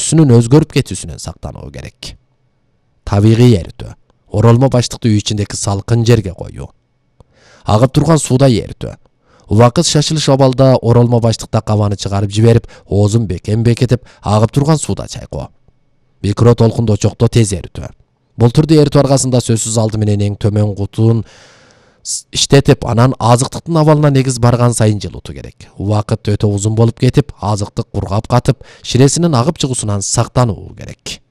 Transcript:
көрүнүшүнүн өзгөрүп кетүүсүнөн сактануу керек. Табигый эритүү. Оролмо баштыкты үй ичиндеги салкын жерге коюу. Агып турган сууда эритүү. Убакыт шашылыш абалда оролмо баштыкта кабаны чыгарып жиберип, оозун бекем-бекетип, агып турган сууда чайкоо. Микро толкундочокто тез эритүү. Бул түрдө эритүү аркасында сөзсүз алды менен эң төмөн кутун иштетип, анан азыктыктын абалына негиз барган сайын жылытуу керек. Убакыт өтө узун болуп кетип, азыктык кургап катып, ширесинин агып чыгуусунан сактануу керек.